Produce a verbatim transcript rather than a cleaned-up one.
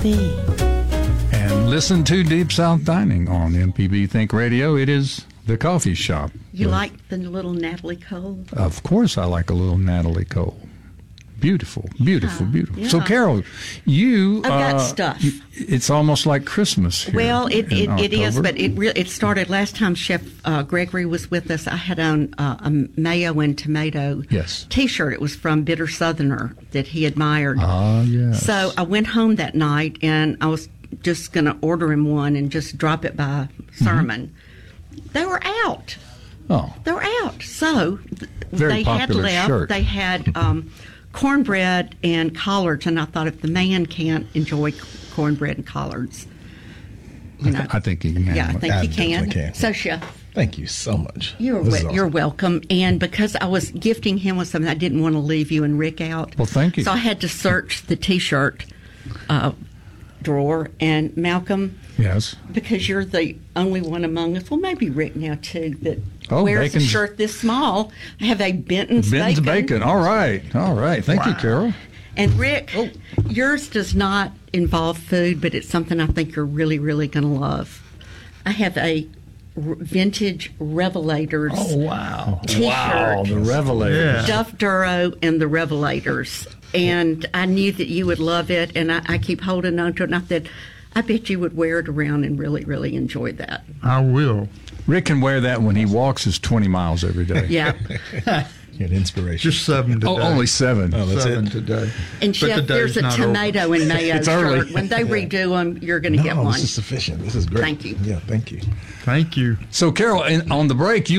coffee. And listen to Deep South Dining on M P B Think Radio. It is the coffee shop. You like the little Natalie Cole? Of course I like a little Natalie Cole. Beautiful, beautiful, Yeah, beautiful. yeah. So, Carol, you... I've got uh, stuff. you- It's almost like Christmas here Well, it, in it, it is, October. but it re- it started last time Chef uh, Gregory was with us. I had on uh, a mayo and tomato Yes. T-shirt. It was from Bitter Southerner that he admired. Ah, yes. So I went home that night and I was just going to order him one and just drop it by sermon. Mm-hmm. They were out. Oh, They were out. So th- Very they had popular left. shirt. They had um, cornbread and collards, and I thought if the man can't enjoy c- cornbread and collards, you know, I think you can handle yeah, I it. think I you can. definitely can. So, Chef, Thank you so much. you're This is we- awesome. you're welcome. And because I was gifting him with something, I didn't want to leave you and Rick out. Well, thank you. So I had to search the T-shirt uh, drawer, and Malcolm, Yes. because you're the only one among us, well, maybe Rick now too, that Oh, wears Bacon's- a shirt this small. I have a Benton's, Benton's bacon. bacon. All right. All right. Thank you, Carol. And Rick, Oh. yours does not involve food, but it's something I think you're really, really going to love. I have a r- vintage Revelators Oh, wow. T-shirt. Wow, the Revelator. Duff Duro and the Revelators. And I knew that you would love it, and I, I keep holding on to it. And I thought, I bet you would wear it around and really, really enjoy that. I will. Rick can wear that when he walks his twenty miles every day. Yeah. You're an inspiration. Just seven today. Oh, only seven. Oh, that's seven it. today. And But Chef, the there's day's a not over. tomato and mayo It's early. shirt. When they redo them, you're going to No, get one. this is sufficient. This is great. Thank you. Yeah, thank you. Thank you. So, Carol, in, on the break, you